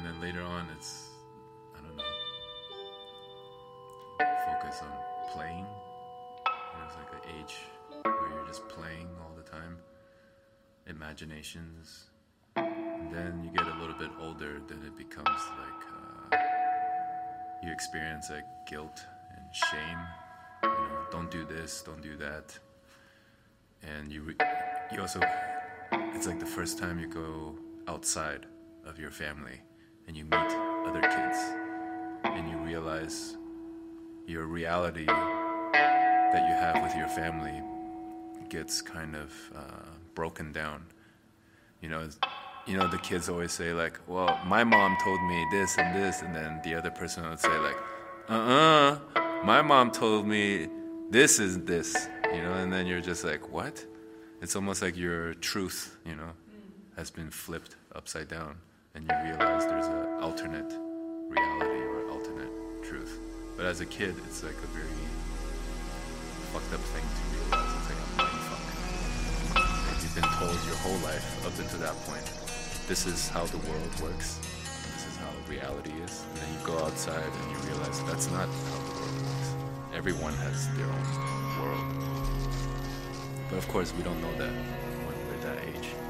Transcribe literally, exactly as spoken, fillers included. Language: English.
then later on, it's, I don't know, focus on playing. There's like an age where you're just playing all the time, imaginations. And then you get a little bit older, then it becomes like uh, you experience like guilt and shame. You know, don't do this, don't do that. And you re- you also, it's like the first time you go outside of your family and you meet other kids and you realize your reality that you have with your family gets kind of uh, broken down. You know, you know the kids always say like, well, my mom told me this and this, and then the other person would say like, uh-uh, my mom told me this is this, you know, and then you're just like, what? It's almost like your truth, you know, has been flipped upside down, and you realize there's an alternate reality or alternate truth. But as a kid, it's like a very fucked up thing to realize. It's like a mind fuck. Like you've been told your whole life up until that point, this is how the world works, this is how reality is, and then you go outside and you realize that's not how the world works. Everyone has their own world. But of course, we don't know that when we're that age.